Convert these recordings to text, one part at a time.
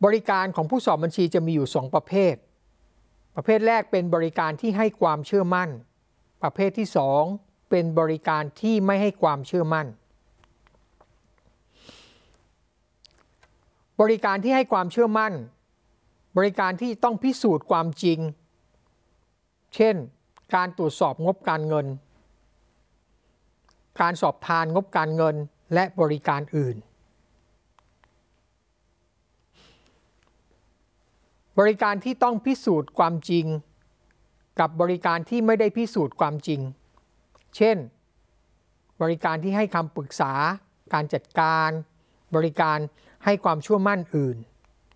บริการของผู้สอบบัญชีจะมีอยู่2ประเภทประเภทแรกเป็นบริการที่ให้ความเชื่อมั่นประเภทที่2เป็นบริการที่ไม่ให้ความเชื่อมั่นบริการที่ให้ความเชื่อมั่นบริการที่ต้องพิสูจน์ความจริงเช่นการตรวจสอบงบการเงินการสอบทานงบการเงินและบริการอื่นบริการที่ต้องพิสูจน์ความจริงกับบริการที่ไม่ได้พิสูจน์ความจริงเช่นบริการที่ให้คำปรึกษาการจัดการบริการให้ความเชื่อมั่นอื่น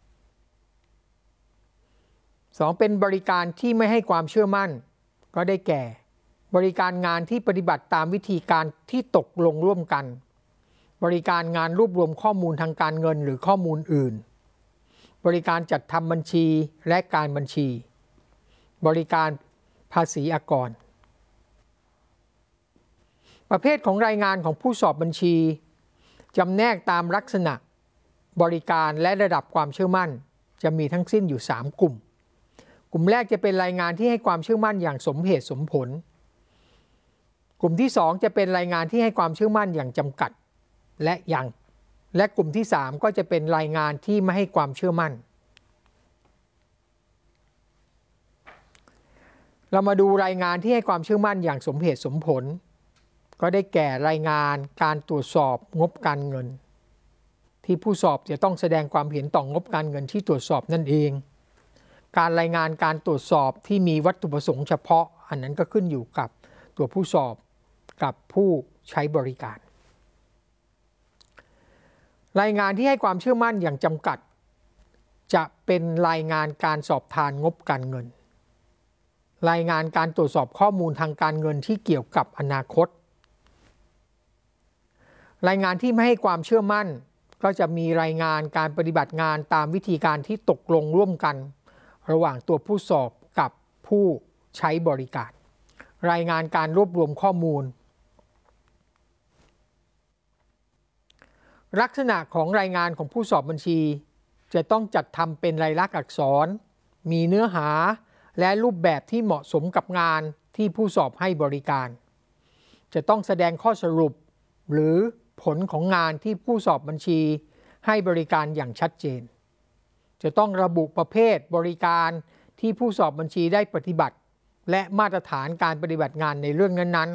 2เป็นบริการที่ไม่ให้ความเชื่อมั่นก็ได้แก่บริการงานที่ปฏิบัติตามวิธีการที่ตกลงร่วมกันบริการงานรวบรวมข้อมูลทางการเงินหรือข้อมูลอื่นบริการจัดทำบัญชีและการบัญชีบริการภาษีอากรประเภทของรายงานของผู้สอบบัญชีจำแนกตามลักษณะบริการและระดับความเชื่อมั่นจะมีทั้งสิ้นอยู่3กลุ่มกลุ่มแรกจะเป็นรายงานที่ให้ความเชื่อมั่นอย่างสมเหตุสมผลกลุ่มที่2จะเป็นรายงานที่ให้ความเชื่อมั่นอย่างจำกัดและกลุ่มที่3ก็จะเป็นรายงานที่ไม่ให้ความเชื่อมั่นเรามาดูรายงานที่ให้ความเชื่อมั่นอย่างสมเหตุสมผลก็ได้แก่รายงานการตรวจสอบงบการเงินที่ผู้สอบจะต้องแสดงความเห็นต่องบการเงินที่ตรวจสอบนั่นเองการรายงานการตรวจสอบที่มีวัตถุประสงค์เฉพาะอันนั้นก็ขึ้นอยู่กับตัวผู้สอบกับผู้ใช้บริการรายงานที่ให้ความเชื่อมั่นอย่างจำกัดจะเป็นรายงานการสอบทานงบการเงินรายงานการตรวจสอบข้อมูลทางการเงินที่เกี่ยวกับอนาคตรายงานที่ไม่ให้ความเชื่อมั่นก็จะมีรายงานการปฏิบัติงานตามวิธีการที่ตกลงร่วมกันระหว่างตัวผู้สอบกับผู้ใช้บริการรายงานการรวบรวมข้อมูลลักษณะของรายงานของผู้สอบบัญชีจะต้องจัดทำเป็นลายลักษณ์อักษรมีเนื้อหาและรูปแบบที่เหมาะสมกับงานที่ผู้สอบให้บริการจะต้องแสดงข้อสรุปหรือผลของงานที่ผู้สอบบัญชีให้บริการอย่างชัดเจนจะต้องระบุประเภทบริการที่ผู้สอบบัญชีได้ปฏิบัติและมาตรฐานการปฏิบัติงานในเรื่องนั้น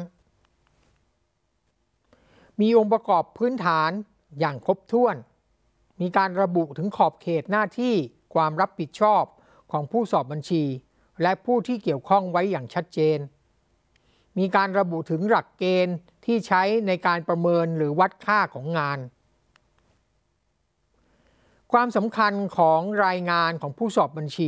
ๆมีองค์ประกอบพื้นฐานอย่างครบถ้วนมีการระบุถึงขอบเขตหน้าที่ความรับผิดชอบของผู้สอบบัญชีและผู้ที่เกี่ยวข้องไว้อย่างชัดเจนมีการระบุถึงหลักเกณฑ์ที่ใช้ในการประเมินหรือวัดค่าของงานความสำคัญของรายงานของผู้สอบบัญชี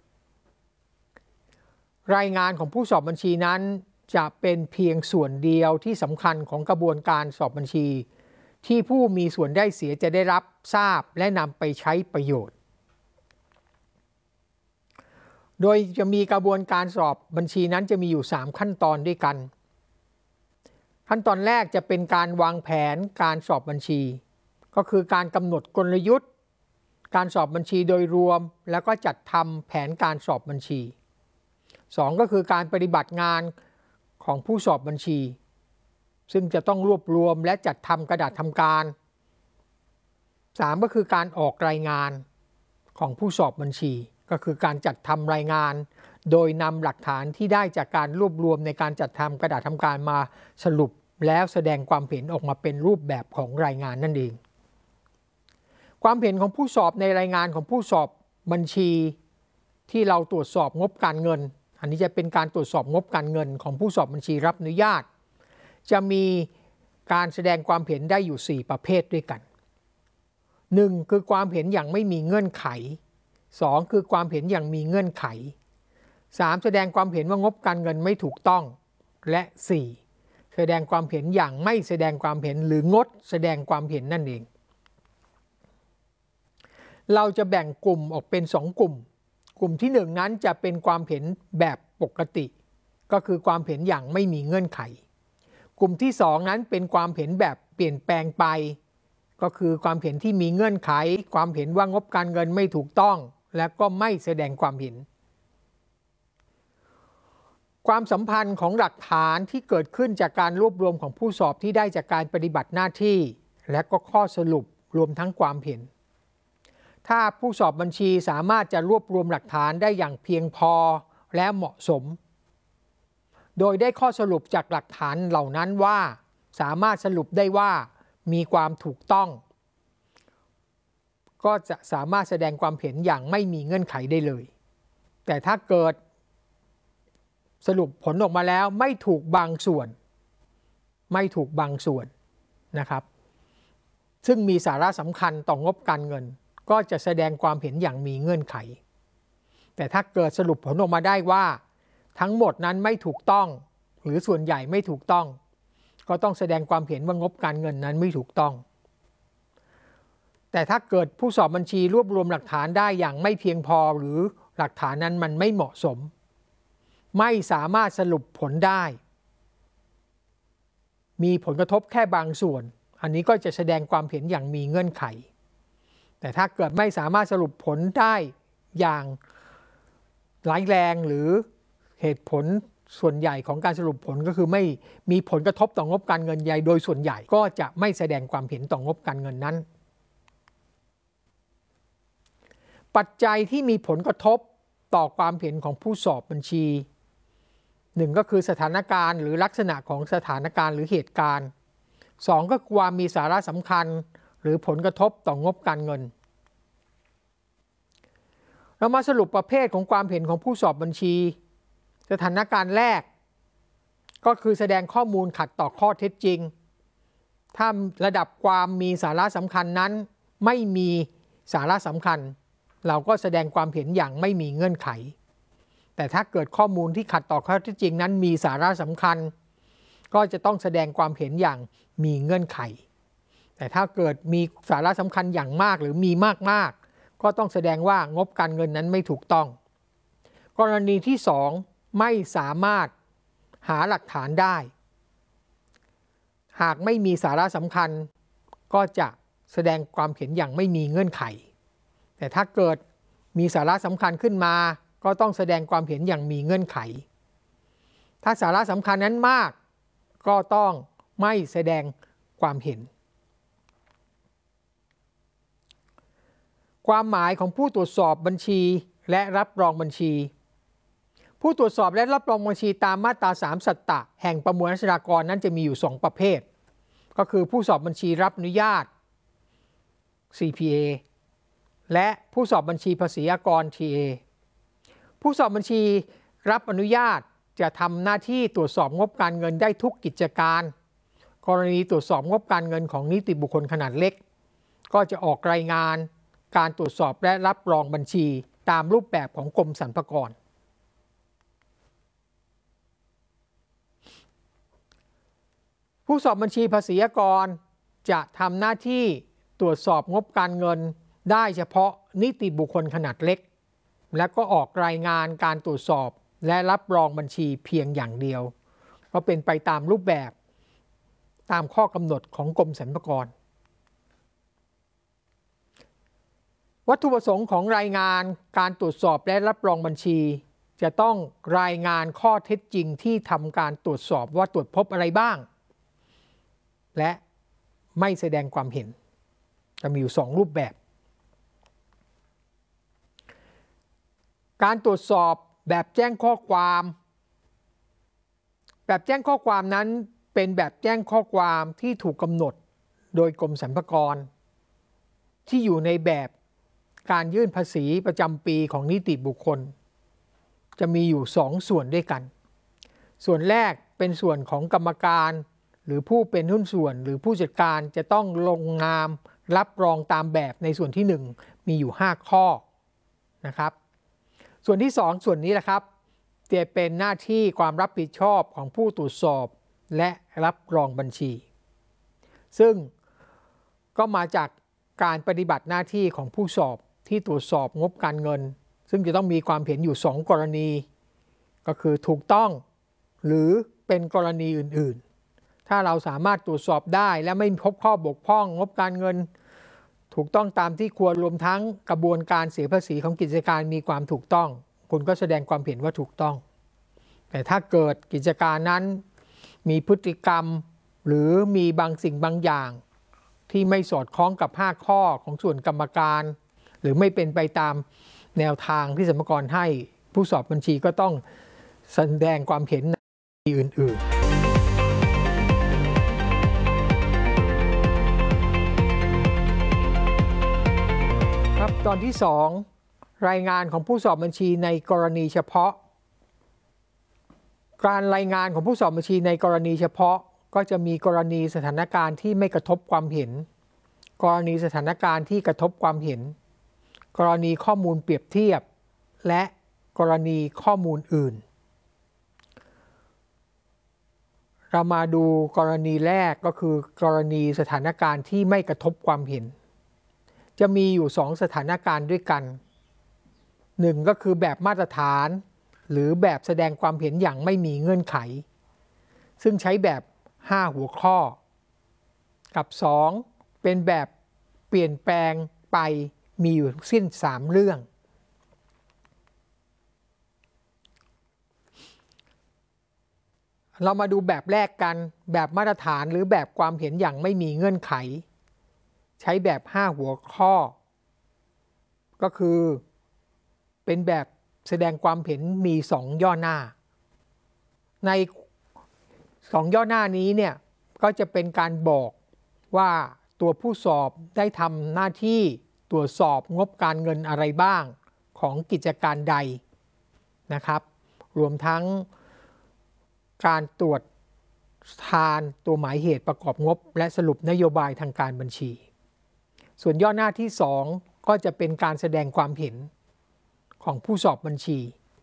รายงานของผู้สอบบัญชีนั้นจะเป็นเพียงส่วนเดียวที่สำคัญของกระบวนการสอบบัญชีที่ผู้มีส่วนได้เสียจะได้รับทราบและนำไปใช้ประโยชน์โดยจะมีกระบวนการสอบบัญชีนั้นจะมีอยู่3ขั้นตอนด้วยกันขั้นตอนแรกจะเป็นการวางแผนการสอบบัญชีก็คือการกำหนดกลยุทธ์การสอบบัญชีโดยรวมแล้วก็จัดทำแผนการสอบบัญชี2ก็คือการปฏิบัติงานของผู้สอบบัญชีซึ่งจะต้องรวบรวมและจัดทำกระดาษทำการ3ก็คือการออกรายงานของผู้สอบบัญชีก็คือการจัดทำรายงานโดยนำหลักฐานที่ได้จากการรวบรวมในการจัดทำกระดาษทำการมาสรุปแล้วแสดงความเห็นออกมาเป็นรูปแบบของรายงานนั่นเองความเห็นของผู้สอบในรายงานของผู้สอบบัญชีที่เราตรวจสอบงบการเงินอันนี้จะเป็นการตรวจสอบงบการเงินของผู้สอบบัญชีรับอนุญาตจะมีการแสดงความเห็นได้อยู่4ประเภทด้วยกัน1คือความเห็นอย่างไม่มีเงื่อนไข2คือความเห็นอย่างมีเงื่อนไข3แสดงความเห็นว่างบการเงินไม่ถูกต้องและ4แสดงความเห็นอย่างไม่แสดงความเห็นหรืองดแสดงความเห็นนั่นเองเราจะแบ่งกลุ่มออกเป็น2กลุ่มกลุ่มที่1นั้นจะเป็นความเห็นแบบปกติก็คือความเห็นอย่างไม่มีเงื่อนไขกลุ่มที่2นั้นเป็นความเห็นแบบเปลี่ยนแปลงไปก็คือความเห็นที่มีเงื่อนไขความเห็นว่างบการเงินไม่ถูกต้องและก็ไม่แสดงความเห็นความสัมพันธ์ของหลักฐานที่เกิดขึ้นจากการรวบรวมของผู้สอบที่ได้จากการปฏิบัติหน้าที่และก็ข้อสรุปรวมทั้งความเห็นถ้าผู้สอบบัญชีสามารถจะรวบรวมหลักฐานได้อย่างเพียงพอและเหมาะสมโดยได้ข้อสรุปจากหลักฐานเหล่านั้นว่าสามารถสรุปได้ว่ามีความถูกต้องก็จะสามารถแสดงความเห็นอย่างไม่มีเงื่อนไขได้เลยแต่ถ้าเกิดสรุปผลออกมาแล้วไม่ถูกบางส่วนนะครับซึ่งมีสาระสำคัญต่องบการเงินก็จะแสดงความเห็นอย่างมีเงื่อนไขแต่ถ้าเกิดสรุปผลออกมาได้ว่าทั้งหมดนั้นไม่ถูกต้องหรือส่วนใหญ่ไม่ถูกต้องก็ต้องแสดงความเห็นว่างบการเงินนั้นไม่ถูกต้องแต่ถ้าเกิดผู้สอบบัญชีรวบรวมหลักฐานได้อย่างไม่เพียงพอหรือหลักฐานนั้นมันไม่เหมาะสมไม่สามารถสรุปผลได้มีผลกระทบแค่บางส่วนอันนี้ก็จะแสดงความเห็นอย่างมีเงื่อนไขแต่ถ้าเกิดไม่สามารถสรุปผลได้อย่างร้ายแรงหรือเหตุผลส่วนใหญ่ของการสรุปผลก็คือไม่มีผลกระทบต่องบการเงินใหญ่โดยส่วนใหญ่ก็จะไม่แสดงความเห็นต่องบการเงินนั้นปัจจัยที่มีผลกระทบต่อความเห็นของผู้สอบบัญชีหนึ่งก็คือสถานการณ์หรือลักษณะของสถานการณ์หรือเหตุการณ์สองก็ความมีสาระสำคัญหรือผลกระทบต่องบการเงินเรามาสรุปประเภทของความเห็นของผู้สอบบัญชีสถานการณ์แรกก็คือแสดงข้อมูลขัดต่อข้อเท็จจริงถ้าระดับความมีสาระสำคัญนั้นไม่มีสาระสำคัญเราก็แสดงความเห็นอย่างไม่มีเงื่อนไขแต่ถ้าเกิดข้อมูลที่ขัดต่อข้อเท็จจริงนั้นมีสาระสำคัญก็จะต้องแสดงความเห็นอย่างมีเงื่อนไขแต่ถ้าเกิดมีสาระสำคัญอย่างมากหรือมีมากก็ต้องแสดงว่างบการเงินนั้นไม่ถูกต้องกรณีที่2ไม่สามารถหาหลักฐานได้หากไม่มีสาระสำคัญก็จะแสดงความเห็นอย่างไม่มีเงื่อนไขแต่ถ้าเกิดมีสาระสำคัญขึ้นมาก็ต้องแสดงความเห็นอย่างมีเงื่อนไขถ้าสาระสำคัญนั้นมากก็ต้องไม่แสดงความเห็นความหมายของผู้ตรวจสอบบัญชีและรับรองบัญชีผู้ตรวจสอบและรับรองบัญชีตามมาตรา3สัตตะแห่งประมวลรัษฎากรนั้นจะมีอยู่2ประเภทก็คือผู้สอบบัญชีรับอนุญาต CPA และผู้สอบบัญชีภาษีอากร TA ผู้สอบบัญชีรับอนุญาตจะทำหน้าที่ตรวจสอบงบการเงินได้ทุกกิจการกรณีตรวจสอบงบการเงินของนิติบุคคลขนาดเล็กก็จะออกรายงานการตรวจสอบและรับรองบัญชีตามรูปแบบของกรมสรรพากรผู้สอบบัญชีภาษีอากรจะทำหน้าที่ตรวจสอบงบการเงินได้เฉพาะนิติบุคคลขนาดเล็กและก็ออกรายงานการตรวจสอบและรับรองบัญชีเพียงอย่างเดียวก็เป็นไปตามรูปแบบตามข้อกำหนดของกรมสรรพากรวัตถุประสงค์ของรายงานการตรวจสอบและรับรองบัญชีจะต้องรายงานข้อเท็จจริงที่ทำการตรวจสอบว่าตรวจพบอะไรบ้างและไม่แสดงความเห็นจะมีอยู่2รูปแบบการตรวจสอบแบบแจ้งข้อความแบบแจ้งข้อความนั้นเป็นแบบแจ้งข้อความที่ถูกกำหนดโดยกรมสรรพากรที่อยู่ในแบบการยื่นภาษีประจำปีของนิติบุคคลจะมีอยู่2ส่วนด้วยกันส่วนแรกเป็นส่วนของกรรมการหรือผู้เป็นหุ้นส่วนหรือผู้จัดการจะต้องลงนามรับรองตามแบบในส่วนที่1มีอยู่5ข้อนะครับส่วนที่2ส่วนนี้แหละครับจะเป็นหน้าที่ความรับผิดชอบของผู้ตรวจสอบและรับรองบัญชีซึ่งก็มาจากการปฏิบัติหน้าที่ของผู้สอบที่ตรวจสอบงบการเงินซึ่งจะต้องมีความเห็นอยู่2กรณีก็คือถูกต้องหรือเป็นกรณีอื่นถ้าเราสามารถตรวจสอบได้และไม่พบข้อบกพร่องงบการเงินถูกต้องตามที่ควรรวมทั้งกระบวนการเสียภาษีของกิจการมีความถูกต้องคุณก็แสดงความเห็นว่าถูกต้องแต่ถ้าเกิดกิจการนั้นมีพฤติกรรมหรือมีบางสิ่งบางอย่างที่ไม่สอดคล้องกับ5ข้อของส่วนกรรมการหรือไม่เป็นไปตามแนวทางที่สรรพากรให้ผู้สอบบัญชีก็ต้องแสดงความเห็นในอื่นๆครับตอนที่2รายงานของผู้สอบบัญชีในกรณีเฉพาะการรายงานของผู้สอบบัญชีในกรณีเฉพาะก็จะมีกรณีสถานการณ์ที่ไม่กระทบความเห็นกรณีสถานการณ์ที่กระทบความเห็นกรณีข้อมูลเปรียบเทียบและกรณีข้อมูลอื่นเรามาดูกรณีแรกก็คือกรณีสถานการณ์ที่ไม่กระทบความเห็นจะมีอยู่2สถานการณ์ด้วยกัน1ก็คือแบบมาตรฐานหรือแบบแสดงความเห็นอย่างไม่มีเงื่อนไขซึ่งใช้แบบ5หัวข้อกับ2เป็นแบบเปลี่ยนแปลงไปมีอยู่สิ้น3เรื่องเรามาดูแบบแรกกันแบบมาตรฐานหรือแบบความเห็นอย่างไม่มีเงื่อนไขใช้แบบ5หัวข้อก็คือเป็นแบบแสดงความเห็นมี2ย่อหน้าใน2ย่อหน้านี้เนี่ยก็จะเป็นการบอกว่าตัวผู้สอบได้ทำหน้าที่ตรวจสอบงบการเงินอะไรบ้างของกิจการใดนะครับรวมทั้งการตรวจทานตัวหมายเหตุประกอบงบและสรุปนโยบายทางการบัญชีส่วนย่อหน้าที่2ก็จะเป็นการแสดงความเห็นของผู้สอบบัญชี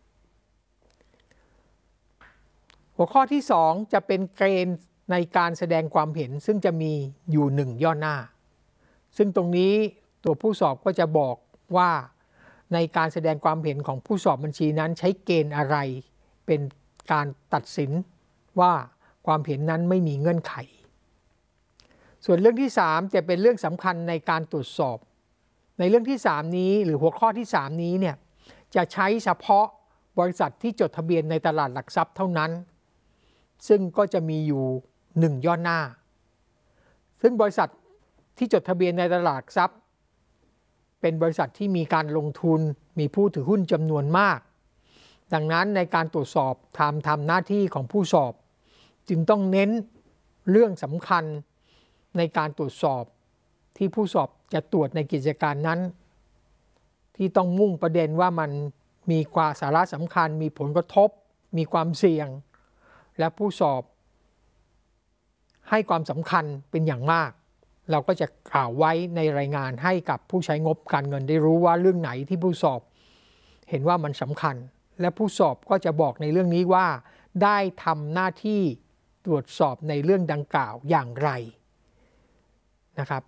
หัวข้อที่2จะเป็นเกณฑ์ในการแสดงความเห็นซึ่งจะมีอยู่1ย่อหน้าซึ่งตรงนี้ตัวผู้สอบก็จะบอกว่าในการแสดงความเห็นของผู้สอบบัญชีนั้นใช้เกณฑ์อะไรเป็นการตัดสินว่าความเห็นนั้นไม่มีเงื่อนไขส่วนเรื่องที่3จะเป็นเรื่องสำคัญในการตรวจสอบในเรื่องที่3นี้หรือหัวข้อที่3นี้เนี่ยจะใช้เฉพาะบริษัทที่จดทะเบียนในตลาดหลักทรัพย์เท่านั้นซึ่งก็จะมีอยู่1ย่อหน้าซึ่งบริษัทที่จดทะเบียนในตลาดหลักทรัพย์เป็นบริษัทที่มีการลงทุนมีผู้ถือหุ้นจำนวนมากดังนั้นในการตรวจสอบทำหน้าที่ของผู้สอบจึงต้องเน้นเรื่องสำคัญในการตรวจสอบที่ผู้สอบจะตรวจในกิจการนั้นที่ต้องมุ่งประเด็นว่ามันมีความสาระสำคัญมีผลกระทบมีความเสี่ยงและผู้สอบให้ความสำคัญเป็นอย่างมากเราก็จะกล่าวไว้ในรายงานให้กับผู้ใช้งบการเงินได้รู้ว่าเรื่องไหนที่ผู้สอบเห็นว่ามันสำคัญและผู้สอบก็จะบอกในเรื่องนี้ว่าได้ทำหน้าที่ตรวจสอบในเรื่องดังกล่าวอย่างไรนะครับ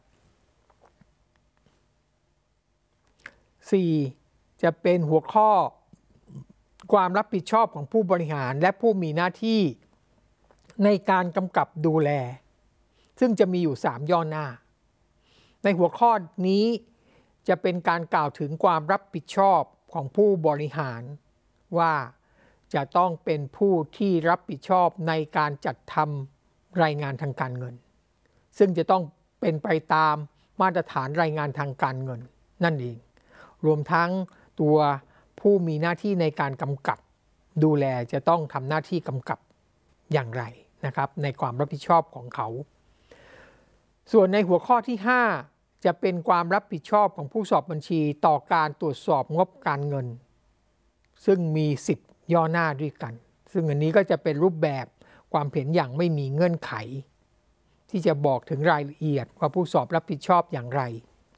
4จะเป็นหัวข้อความรับผิดชอบของผู้บริหารและผู้มีหน้าที่ในการกำกับดูแลซึ่งจะมีอยู่3ย่อหน้าในหัวข้อนี้จะเป็นการกล่าวถึงความรับผิดชอบของผู้บริหารว่าจะต้องเป็นผู้ที่รับผิดชอบในการจัดทำรายงานทางการเงินซึ่งจะต้องเป็นไปตามมาตรฐานรายงานทางการเงินนั่นเองรวมทั้งตัวผู้มีหน้าที่ในการกำกับดูแลจะต้องทำหน้าที่กำกับอย่างไรนะครับในความรับผิดชอบของเขาส่วนในหัวข้อที่5จะเป็นความรับผิดชอบของผู้สอบบัญชีต่อการตรวจสอบงบการเงินซึ่งมี10ย่อหน้าด้วยกันซึ่งอันนี้ก็จะเป็นรูปแบบความเห็นอย่างไม่มีเงื่อนไขที่จะบอกถึงรายละเอียดว่าผู้สอบรับผิดชอบอย่างไร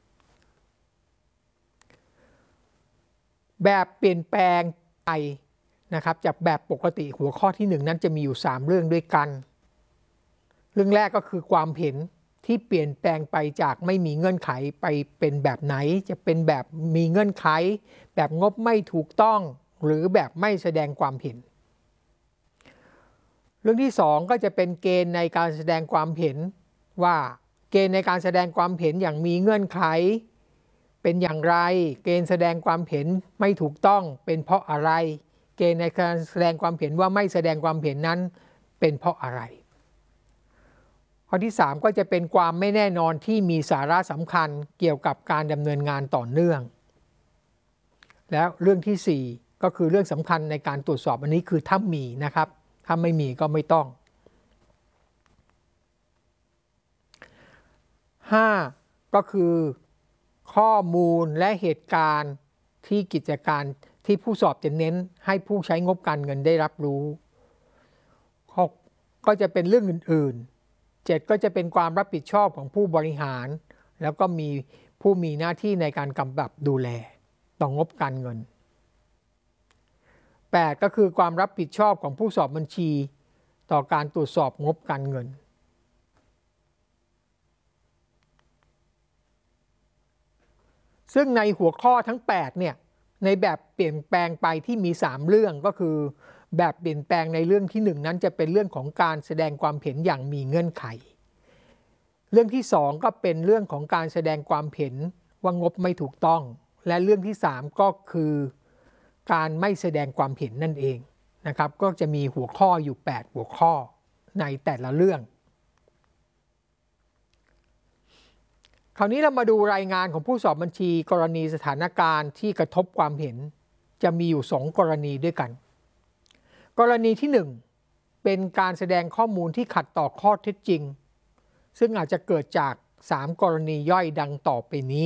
แบบเปลี่ยนแปลงไปนะครับจากแบบปกติหัวข้อที่1นั้นจะมีอยู่3เรื่องด้วยกันเรื่องแรกก็คือความเห็นที่เปลี่ยนแปลงไปจากไม่มีเงื่อนไขไปเป็นแบบไหนจะเป็นแบบมีเงื่อนไขแบบงบไม่ถูกต้องหรือแบบไม่แสดงความเห็นรื่องที่2ก็จะเป็นเกณฑ์ในการแสดงความเห็นว่าเกณฑ์ในการแสดงความเห็นอย่างมีเงื่อนไขเป็นอย่างไรเกณฑ์แสดงความเห็นไม่ถูกต้องเป็นเพราะอะไรเกณฑ์ในการแสดงความเห็นว่าไม่แสดงความเห็นนั้นเป็นเพราะอะไรข้อที่3ก็จะเป็นความไม่แน่นอนที่มีสาระสำคัญเกี่ยวกับการดำเนินงานต่อเนื่องแล้วเรื่องที่4ก็คือเรื่องสำคัญในการตรวจสอบอันนี้คือถ้ามีนะครับถ้าไม่มีก็ไม่ต้อง5ก็คือข้อมูลและเหตุการณ์ที่กิจการที่ผู้สอบจะเน้นให้ผู้ใช้งบการเงินได้รับรู้6ก็จะเป็นเรื่องอื่นๆ7ก็จะเป็นความรับผิดชอบของผู้บริหารแล้วก็มีผู้มีหน้าที่ในการกำกับดูแลต่องบการเงิน8ก็คือความรับผิดชอบของผู้สอบบัญชีต่อการตรวจสอบงบการเงินซึ่งในหัวข้อทั้ง8เนี่ยในแบบเปลี่ยนแปลงไปที่มี3เรื่องก็คือแบบเปลี่ยนแปลงในเรื่องที่1นั้นจะเป็นเรื่องของการแสดงความเห็นอย่างมีเงื่อนไขเรื่องที่2ก็เป็นเรื่องของการแสดงความเห็นว่างบไม่ถูกต้องและเรื่องที่3ก็คือการไม่แสดงความเห็นนั่นเองนะครับก็จะมีหัวข้ออยู่8หัวข้อในแต่ละเรื่องคราวนี้เรามาดูรายงานของผู้สอบบัญชีกรณีสถานการณ์ที่กระทบความเห็นจะมีอยู่2กรณีด้วยกันกรณีที่1เป็นการแสดงข้อมูลที่ขัดต่อข้อเท็จจริงซึ่งอาจจะเกิดจาก3กรณีย่อยดังต่อไปนี้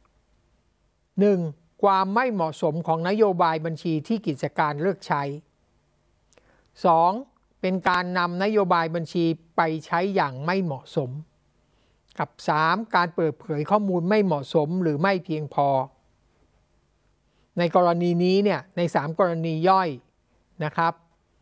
1. ความไม่เหมาะสมของนโยบายบัญชีที่กิจการเลือกใช้ 2. เป็นการนำนโยบายบัญชีไปใช้อย่างไม่เหมาะสมกับ 3. การเปิดเผยข้อมูลไม่เหมาะสมหรือไม่เพียงพอในกรณีนี้เนี่ยใน3กรณีย่อยนะครับ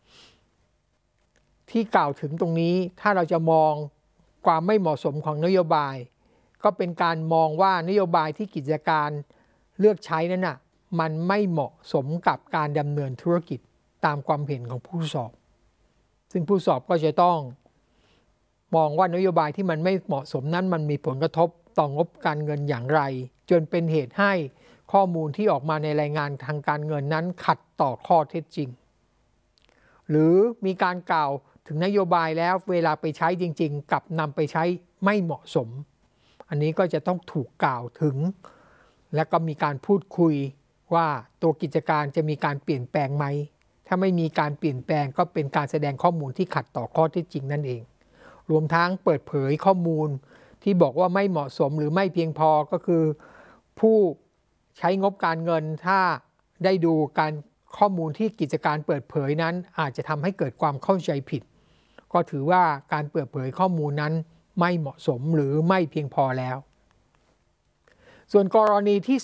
ที่กล่าวถึงตรงนี้ถ้าเราจะมองความไม่เหมาะสมของนโยบายก็เป็นการมองว่านโยบายที่กิจการเลือกใช้นั้นน่ะมันไม่เหมาะสมกับการดำเนินธุรกิจตามความเห็นของผู้สอบซึ่งผู้สอบก็จะต้องมองว่านโยบายที่มันไม่เหมาะสมนั้นมันมีผลกระทบต่องบการเงินอย่างไรจนเป็นเหตุให้ข้อมูลที่ออกมาในรายงานทางการเงินนั้นขัดต่อข้อเท็จจริงหรือมีการกล่าวถึงนโยบายแล้วเวลาไปใช้จริงๆกับนำไปใช้ไม่เหมาะสมอันนี้ก็จะต้องถูกกล่าวถึงและก็มีการพูดคุยว่าตัวกิจการจะมีการเปลี่ยนแปลงไหมถ้าไม่มีการเปลี่ยนแปลงก็เป็นการแสดงข้อมูลที่ขัดต่อข้อเท็จจริงนั่นเองรวมทั้งเปิดเผยข้อมูลที่บอกว่าไม่เหมาะสมหรือไม่เพียงพอก็คือผู้ใช้งบการเงินถ้าได้ดูการข้อมูลที่กิจการเปิดเผยนั้นอาจจะทำให้เกิดความเข้าใจผิดก็ถือว่าการเปิดเผยข้อมูลนั้นไม่เหมาะสมหรือไม่เพียงพอแล้วส่วนกรณีที่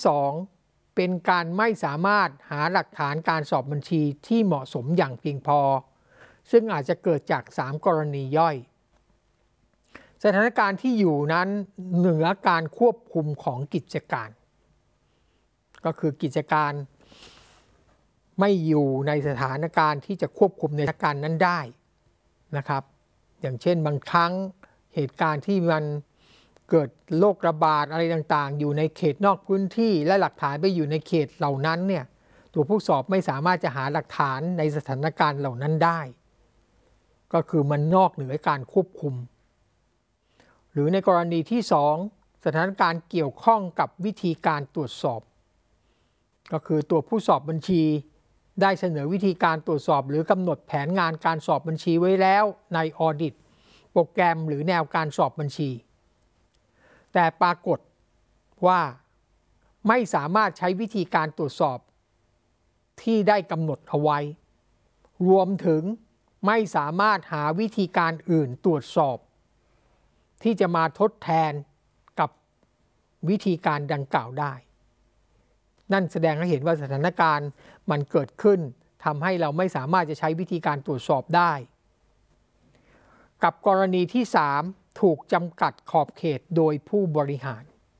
2เป็นการไม่สามารถหาหลักฐานการสอบบัญชีที่เหมาะสมอย่างเพียงพอซึ่งอาจจะเกิดจาก3กรณีย่อยสถานการณ์ที่อยู่นั้นเหนือการควบคุมของกิจการก็คือกิจการไม่อยู่ในสถานการณ์ที่จะควบคุมในสถานการณ์นั้นได้นะครับอย่างเช่นบางครั้งเหตุการณ์ที่มันเกิดโรคระบาดอะไรต่างๆอยู่ในเขตนอกพื้นที่และหลักฐานไปอยู่ในเขตเหล่านั้นเนี่ยตัวผู้สอบไม่สามารถจะหาหลักฐานในสถานการณ์เหล่านั้นได้ก็คือมันนอกเหนือการควบคุมหรือในกรณีที่2สถานการณ์เกี่ยวข้องกับวิธีการตรวจสอบก็คือตัวผู้สอบบัญชีได้เสนอวิธีการตรวจสอบหรือกำหนดแผนงานการสอบบัญชีไว้แล้วในออดิตโปรแกรมหรือแนวการสอบบัญชีแต่ปรากฏว่าไม่สามารถใช้วิธีการตรวจสอบที่ได้กำหนดเอาไว้รวมถึงไม่สามารถหาวิธีการอื่นตรวจสอบที่จะมาทดแทนกับวิธีการดังกล่าวได้นั่นแสดงให้เห็นว่าสถานการณ์มันเกิดขึ้นทำให้เราไม่สามารถจะใช้วิธีการตรวจสอบได้กับกรณีที่3ถูกจำกัดขอบเขตโดยผู้บริหาร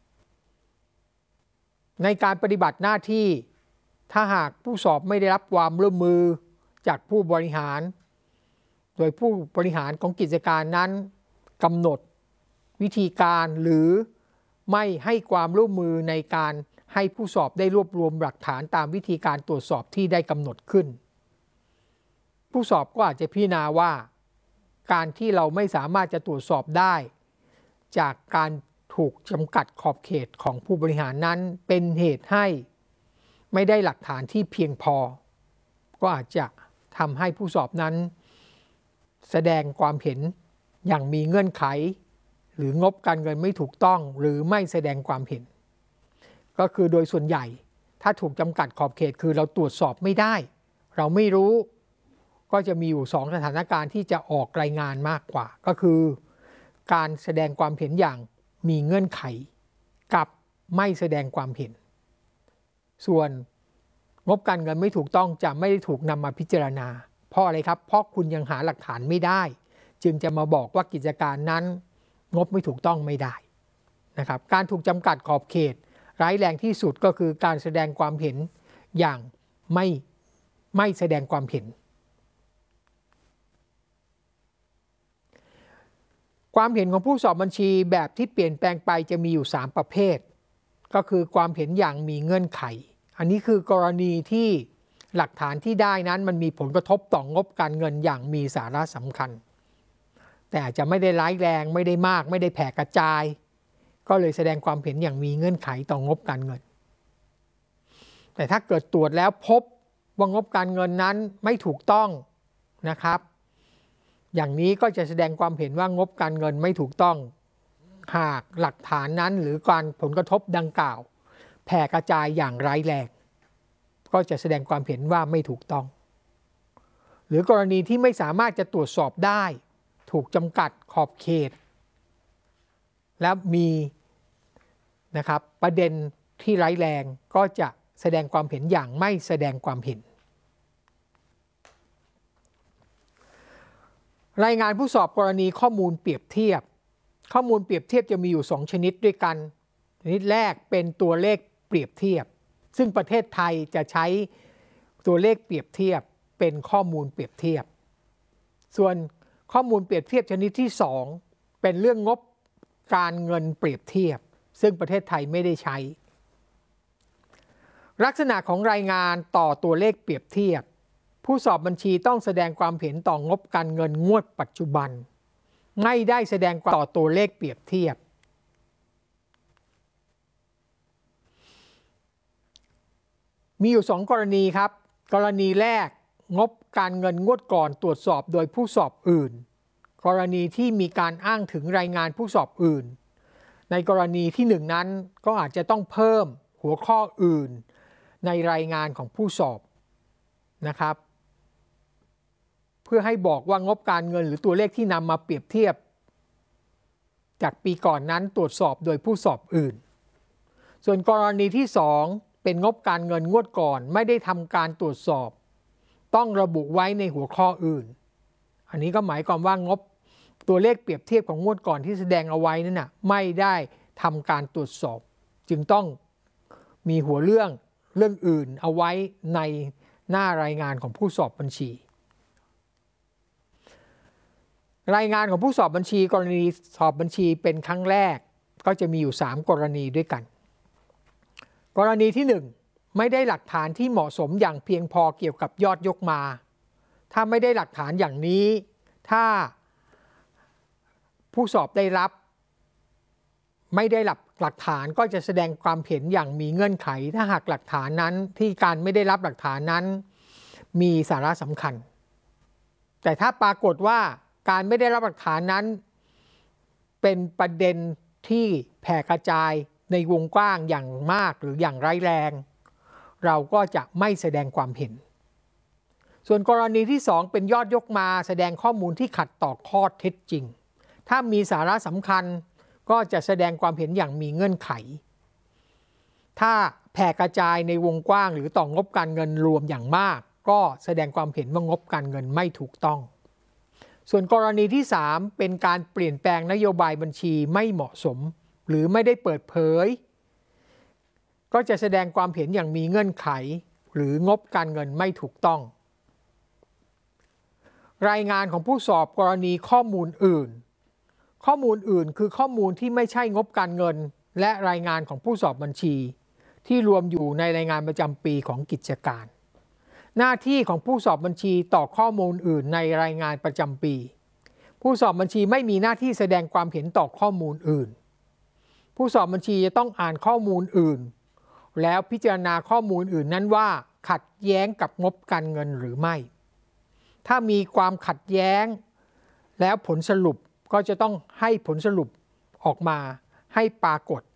ในการปฏิบัติหน้าที่ถ้าหากผู้สอบไม่ได้รับความร่วมมือจากผู้บริหารโดยผู้บริหารของกิจการนั้นกำหนดวิธีการหรือไม่ให้ความร่วมมือในการให้ผู้สอบได้รวบรวมหลักฐานตามวิธีการตรวจสอบที่ได้กำหนดขึ้นผู้สอบก็อาจจะพิจารณาว่าการที่เราไม่สามารถจะตรวจสอบได้จากการถูกจำกัดขอบเขตของผู้บริหารนั้นเป็นเหตุให้ไม่ได้หลักฐานที่เพียงพอก็อาจจะทำให้ผู้สอบนั้นแสดงความเห็นอย่างมีเงื่อนไขหรืองบการเงินไม่ถูกต้องหรือไม่แสดงความเห็นก็คือโดยส่วนใหญ่ถ้าถูกจำกัดขอบเขตคือเราตรวจสอบไม่ได้เราไม่รู้ก็จะมีอยู่2สถานการณ์ที่จะออกรายงานมากกว่าก็คือการแสดงความเห็นอย่างมีเงื่อนไขกับไม่แสดงความเห็นส่วนงบการเงินไม่ถูกต้องจะไม่ได้ถูกนำมาพิจารณาเพราะอะไรครับเพราะคุณยังหาหลักฐานไม่ได้จึงจะมาบอกว่ากิจการนั้นงบไม่ถูกต้องไม่ได้นะครับการถูกจำกัดขอบเขตร้ายแรงที่สุดก็คือการแสดงความเห็นอย่างไม่แสดงความเห็นความเห็นของผู้สอบบัญชีแบบที่เปลี่ยนแปลงไปจะมีอยู่3ประเภทก็คือความเห็นอย่างมีเงื่อนไขอันนี้คือกรณีที่หลักฐานที่ได้นั้นมันมีผลกระทบต่องบการเงินอย่างมีสาระสำคัญแต่อาจจะไม่ได้ร้ายแรงไม่ได้มากไม่ได้แผ่กระจายก็เลยแสดงความเห็นอย่างมีเงื่อนไขต่องบการเงินแต่ถ้าเกิดตรวจแล้วพบว่างบการเงินนั้นไม่ถูกต้องนะครับอย่างนี้ก็จะแสดงความเห็นว่างบการเงินไม่ถูกต้องหากหลักฐานนั้นหรือการผลกระทบดังกล่าวแผ่กระจายอย่างร้ายแรงก็จะแสดงความเห็นว่าไม่ถูกต้องหรือกรณีที่ไม่สามารถจะตรวจสอบได้ถูกจำกัดขอบเขตและมีนะครับประเด็นที่ร้ายแรงก็จะแสดงความเห็นอย่างไม่แสดงความเห็นรายงานผู้สอบกรณีข้อมูลเปรียบเทียบข้อมูลเปรียบเทียบจะมีอยู่2ชนิดด้วยกันชนิดแรกเป็นตัวเลขเปรียบเทียบซึ่งประเทศไทยจะใช้ตัวเลขเปรียบเทียบเป็นข้อมูลเปรียบเทียบส่วนข้อมูลเปรียบเทียบชนิดที่2เป็นเรื่องงบการเงินเปรียบเทียบซึ่งประเทศไทยไม่ได้ใช้ลักษณะของรายงานต่อตัวเลขเปรียบเทียบผู้สอบบัญชีต้องแสดงความเห็นต่องบการเงินงวดปัจจุบันไม่ได้แสดงต่อตัวเลขเปรียบเทียบมีอยู่2กรณีครับกรณีแรกงบการเงินงวดก่อนตรวจสอบโดยผู้สอบอื่นกรณีที่มีการอ้างถึงรายงานผู้สอบอื่นในกรณีที่1นั้นก็อาจจะต้องเพิ่มหัวข้ออื่นในรายงานของผู้สอบนะครับเพื่อให้บอกว่างบการเงินหรือตัวเลขที่นำมาเปรียบเทียบจากปีก่อนนั้นตรวจสอบโดยผู้สอบอื่นส่วนกรณีที่2เป็นงบการเงินงวดก่อนไม่ได้ทำการตรวจสอบต้องระบุไว้ในหัวข้ออื่นอันนี้ก็หมายความว่างบตัวเลขเปรียบเทียบของงวดก่อนที่แสดงเอาไว้นั้นนะไม่ได้ทำการตรวจสอบจึงต้องมีหัวเรื่องอื่นเอาไว้ในหน้ารายงานของผู้สอบบัญชีรายงานของผู้สอบบัญชีกรณีสอบบัญชีเป็นครั้งแรกก็จะมีอยู่3กรณีด้วยกันกรณีที่1ไม่ได้หลักฐานที่เหมาะสมอย่างเพียงพอเกี่ยวกับยอดยกมาถ้าไม่ได้หลักฐานอย่างนี้ถ้าผู้สอบได้รับไม่ได้หลักฐานก็จะแสดงความเห็นอย่างมีเงื่อนไขถ้าหากหลักฐานนั้นที่การไม่ได้รับหลักฐานนั้นมีสาระสำคัญแต่ถ้าปรากฏว่าการไม่ได้รับหลักฐานนั้นเป็นประเด็นที่แผ่กระจายในวงกว้างอย่างมากหรืออย่างร้ายแรงเราก็จะไม่แสดงความเห็นส่วนกรณีที่2เป็นยอดยกมาแสดงข้อมูลที่ขัดต่อข้อเท็จจริงถ้ามีสาระสำคัญก็จะแสดงความเห็นอย่างมีเงื่อนไขถ้าแผ่กระจายในวงกว้างหรือต่องบการเงินรวมอย่างมากก็แสดงความเห็นว่างบการเงินไม่ถูกต้องส่วนกรณีที่3เป็นการเปลี่ยนแปลงนโยบายบัญชีไม่เหมาะสมหรือไม่ได้เปิดเผยก็จะแสดงความเห็นอย่างมีเงื่อนไขหรืองบการเงินไม่ถูกต้องรายงานของผู้สอบกรณีข้อมูลอื่นข้อมูลอื่นคือข้อมูลที่ไม่ใช่งบการเงินและรายงานของผู้สอบบัญชีที่รวมอยู่ในรายงานประจำปีของกิจการหน้าที่ของผู้สอบบัญชีต่อข้อมูลอื่นในรายงานประจำปีผู้สอบบัญชีไม่มีหน้าที่แสดงความเห็นต่อข้อมูลอื่นผู้สอบบัญชีจะต้องอ่านข้อมูลอื่นแล้วพิจารณาข้อมูลอื่นนั้นว่าขัดแย้งกับงบการเงินหรือไม่ถ้ามีความขัดแย้งแล้วผลสรุปก็จะต้องให้ผลสรุปออกมาให้ปรากฏ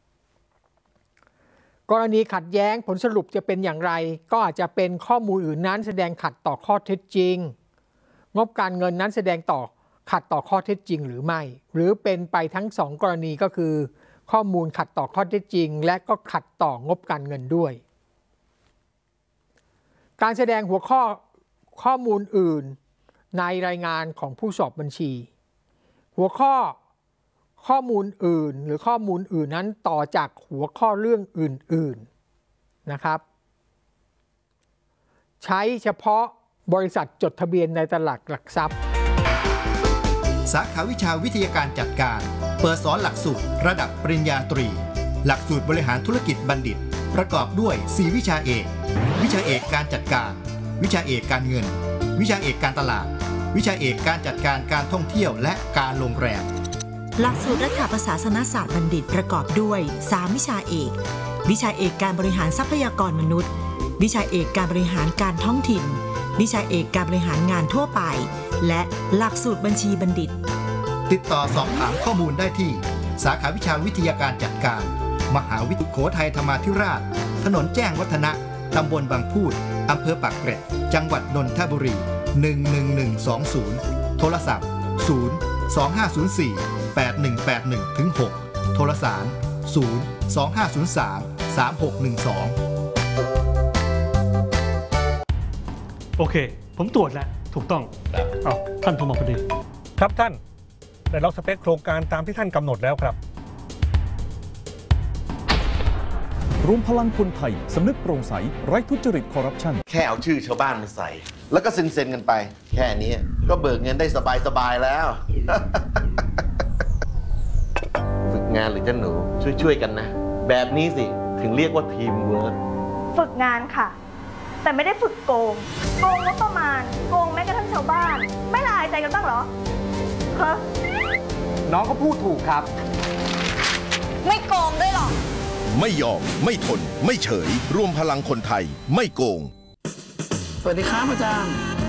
กรณีขัดแย้งผลสรุปจะเป็นอย่างไรก็อาจจะเป็นข้อมูลอื่นนั้นแสดงขัดต่อข้อเท็จจริงงบการเงินนั้นแสดงขัดต่อข้อเท็จจริงหรือไม่หรือเป็นไปทั้งสองกรณีก็คือข้อมูลขัดต่อข้อเท็จจริงและก็ขัดต่องบการเงินด้วยการแสดงหัวข้อมูลอื่นในรายงานของผู้สอบบัญชีหัวข้อมูลอื่นหรือข้อมูลอื่นนั้นต่อจากหัวข้อเรื่องอื่นๆนะครับใช้เฉพาะบริษัทจดทะเบียนในตลาดหลักทรัพย์สาขาวิชาวิทยาการจัดการเปิดสอนหลักสูตรระดับปริญญาตรีหลักสูตรบริหารธุรกิจบัณฑิตประกอบด้วย4วิชาเอกวิชาเอกการจัดการวิชาเอกการเงินวิชาเอกการตลาดวิชาเอกการจัดการการท่องเที่ยวและการโรงแรมหลักสูตรรัฐประศาสนศาสตร์บัณฑิตประกอบด้วย3วิชาเอกวิชาเอกการบริหารทรัพยากรมนุษย์วิชาเอกการบริหารการท้องถิ่นวิชาเอกการบริหารงานทั่วไปและหลักสูตรบัญชีบัณฑิตติดต่อสอบถามข้อมูลได้ที่สาขาวิชาวิทยาการจัดการมหาวิทยาลัยสุโขทัยธรรมาธิราชถนนแจ้งวัฒนะตำบลบางพูดอำเภอปากเกร็ดจังหวัดนนทบุรี11120โทรศัพท์025048181-6โทรสาร025033612 โอเคผมตรวจแล้วถูกต้องท่านโทรมาพอดีครับท่านได้ล็อกสเปคโครงการตามที่ท่านกำหนดแล้วครับรวมพลังคนไทยสำนึกโปร่งใสไร้ทุจริตคอร์รัปชันแค่เอาชื่อชาวบ้านมาใส่แล้วก็เซ็นกันไปแค่นี้ก็เบิกเงินได้สบายแล้ว ฝึกงานหรือเจ้าหนูช่วยกันนะแบบนี้สิถึงเรียกว่าทีมเวิร์คฝึกงานค่ะแต่ไม่ได้ฝึกโกงงบประมาณโกงแม้กระทั่งชาวบ้านไม่ละอายใจกันบ้างเหรอฮะน้องก็พูดถูกครับไม่โกงด้วยหรอไม่ยอมไม่ทนไม่เฉยรวมพลังคนไทยไม่โกงสวัสดีครับอาจารย์